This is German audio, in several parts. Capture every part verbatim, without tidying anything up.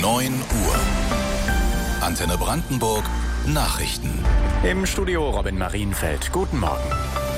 neun Uhr. Antenne Brandenburg Nachrichten. Im Studio Robin Marienfeld. Guten Morgen.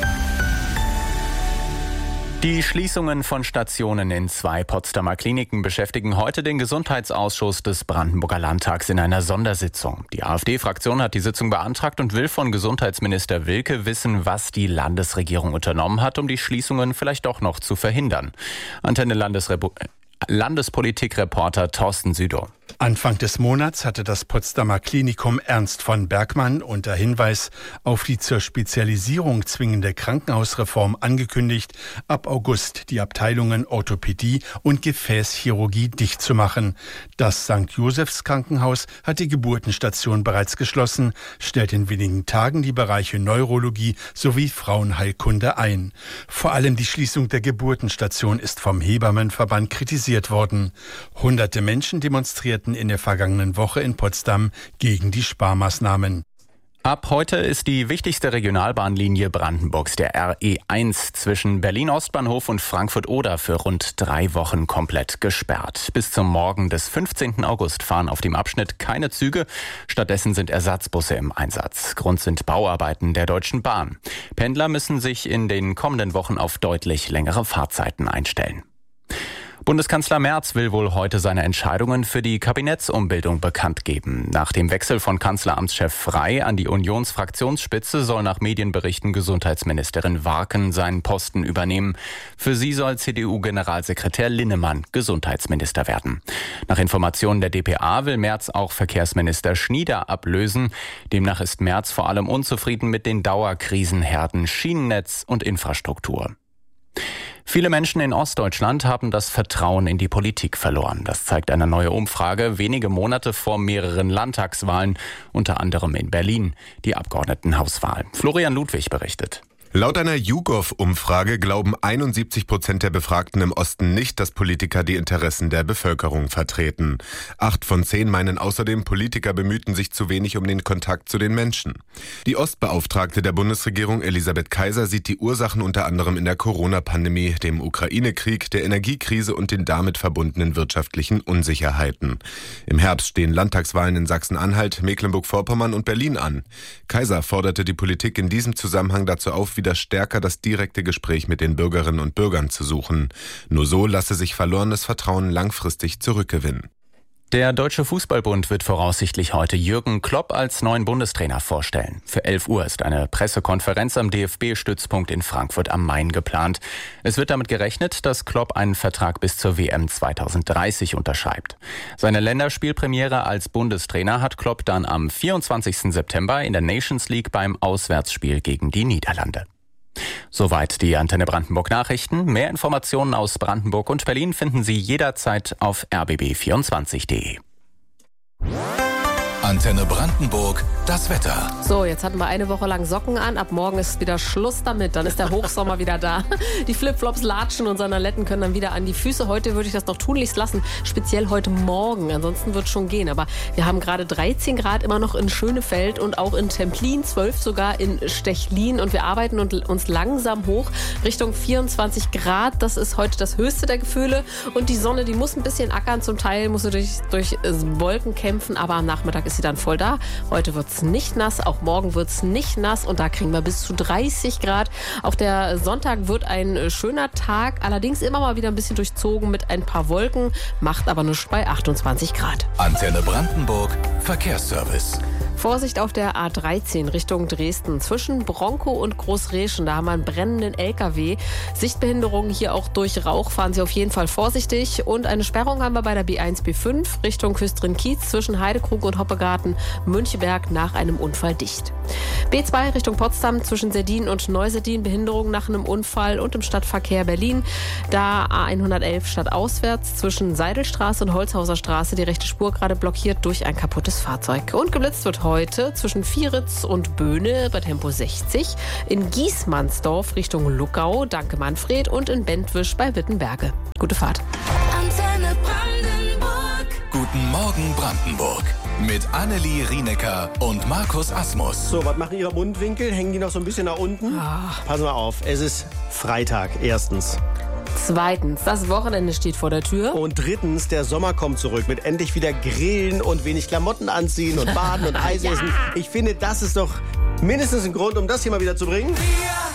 Die Schließungen von Stationen in zwei Potsdamer Kliniken beschäftigen heute den Gesundheitsausschuss des Brandenburger Landtags in einer Sondersitzung. Die AfD-Fraktion hat die Sitzung beantragt und will von Gesundheitsminister Wilke wissen, was die Landesregierung unternommen hat, um die Schließungen vielleicht doch noch zu verhindern. Antenne Landesrepu- Landespolitikreporter Thorsten Südow. Anfang des Monats hatte das Potsdamer Klinikum Ernst von Bergmann unter Hinweis auf die zur Spezialisierung zwingende Krankenhausreform angekündigt, ab August die Abteilungen Orthopädie und Gefäßchirurgie dicht zu machen. Das Sankt Josephs Krankenhaus hat die Geburtenstation bereits geschlossen, stellt in wenigen Tagen die Bereiche Neurologie sowie Frauenheilkunde ein. Vor allem die Schließung der Geburtenstation ist vom Hebammenverband kritisiert worden. Hunderte Menschen demonstrierten in der vergangenen Woche in Potsdam gegen die Sparmaßnahmen. Ab heute ist die wichtigste Regionalbahnlinie Brandenburgs, der R E eins, zwischen Berlin-Ostbahnhof und Frankfurt-Oder für rund drei Wochen komplett gesperrt. Bis zum Morgen des fünfzehnten August fahren auf dem Abschnitt keine Züge. Stattdessen sind Ersatzbusse im Einsatz. Grund sind Bauarbeiten der Deutschen Bahn. Pendler müssen sich in den kommenden Wochen auf deutlich längere Fahrzeiten einstellen. Bundeskanzler Merz will wohl heute seine Entscheidungen für die Kabinettsumbildung bekannt geben. Nach dem Wechsel von Kanzleramtschef Frey an die Unionsfraktionsspitze soll nach Medienberichten Gesundheitsministerin Warken seinen Posten übernehmen. Für sie soll C D U-Generalsekretär Linnemann Gesundheitsminister werden. Nach Informationen der D P A will Merz auch Verkehrsminister Schnieder ablösen. Demnach ist Merz vor allem unzufrieden mit den Dauerkrisenherden Schienennetz und Infrastruktur. Viele Menschen in Ostdeutschland haben das Vertrauen in die Politik verloren. Das zeigt eine neue Umfrage wenige Monate vor mehreren Landtagswahlen, unter anderem in Berlin, die Abgeordnetenhauswahl. Florian Ludwig berichtet. Laut einer YouGov-Umfrage glauben einundsiebzig Prozent der Befragten im Osten nicht, dass Politiker die Interessen der Bevölkerung vertreten. Acht von zehn meinen außerdem, Politiker bemühten sich zu wenig um den Kontakt zu den Menschen. Die Ostbeauftragte der Bundesregierung Elisabeth Kaiser sieht die Ursachen unter anderem in der Corona-Pandemie, dem Ukraine-Krieg, der Energiekrise und den damit verbundenen wirtschaftlichen Unsicherheiten. Im Herbst stehen Landtagswahlen in Sachsen-Anhalt, Mecklenburg-Vorpommern und Berlin an. Kaiser forderte die Politik in diesem Zusammenhang dazu auf, wieder stärker das direkte Gespräch mit den Bürgerinnen und Bürgern zu suchen. Nur so lasse sich verlorenes Vertrauen langfristig zurückgewinnen. Der Deutsche Fußballbund wird voraussichtlich heute Jürgen Klopp als neuen Bundestrainer vorstellen. Für elf Uhr ist eine Pressekonferenz am D F B-Stützpunkt in Frankfurt am Main geplant. Es wird damit gerechnet, dass Klopp einen Vertrag bis zur W M zweitausenddreißig unterschreibt. Seine Länderspielpremiere als Bundestrainer hat Klopp dann am vierundzwanzigsten September in der Nations League beim Auswärtsspiel gegen die Niederlande. Soweit die Antenne Brandenburg Nachrichten. Mehr Informationen aus Brandenburg und Berlin finden Sie jederzeit auf r b b vierundzwanzig punkt d e. Antenne Brandenburg, das Wetter. So, jetzt hatten wir eine Woche lang Socken an. Ab morgen ist wieder Schluss damit. Dann ist der Hochsommer wieder da. Die Flipflops, Latschen und Sandaletten können dann wieder an die Füße. Heute würde ich das noch tunlichst lassen. Speziell heute Morgen. Ansonsten wird es schon gehen. Aber wir haben gerade dreizehn Grad immer noch in Schönefeld und auch in Templin, zwölf sogar in Stechlin. Und wir arbeiten uns langsam hoch Richtung vierundzwanzig Grad. Das ist heute das höchste der Gefühle. Und die Sonne, die muss ein bisschen ackern. Zum Teil muss sie durch, durch Wolken kämpfen. Aber am Nachmittag ist sie dann voll da. Heute wird es nicht nass, auch morgen wird es nicht nass und da kriegen wir bis zu dreißig Grad. Auch der Sonntag wird ein schöner Tag, allerdings immer mal wieder ein bisschen durchzogen mit ein paar Wolken, macht aber nur bei achtundzwanzig Grad. Antenne Brandenburg, Verkehrsservice. Vorsicht auf der A dreizehn Richtung Dresden. Zwischen Bronkow und Großreschen, da haben wir einen brennenden L K W. Sichtbehinderungen hier auch durch Rauch, fahren Sie auf jeden Fall vorsichtig. Und eine Sperrung haben wir bei der B eins B fünf Richtung Küstrin-Kiez zwischen Heidekrug und Hoppegarten, Müncheberg nach einem Unfall dicht. B zwei Richtung Potsdam zwischen Seddin und Neuseddin, Behinderung nach einem Unfall und im Stadtverkehr Berlin. Da A hundertelf stadtauswärts zwischen Seidelstraße und Holzhauser Straße, die rechte Spur gerade blockiert durch ein kaputtes Fahrzeug. Und geblitzt wird heute zwischen Vieritz und Böhne bei Tempo sechzig, in Giesmannsdorf Richtung Luckau, danke Manfred, und in Bentwisch bei Wittenberge. Gute Fahrt. Antenne Brandenburg. Guten Morgen Brandenburg. Mit Annelie Rienecker und Markus Asmus. So, was machen Ihre Mundwinkel? Hängen die noch so ein bisschen nach unten? Ah. Passen wir auf, es ist Freitag, erstens. Zweitens, das Wochenende steht vor der Tür. Und drittens, der Sommer kommt zurück mit endlich wieder Grillen und wenig Klamotten anziehen und Baden und Eis essen. Ich finde, das ist doch mindestens ein Grund, um das hier mal wieder zu bringen. Wir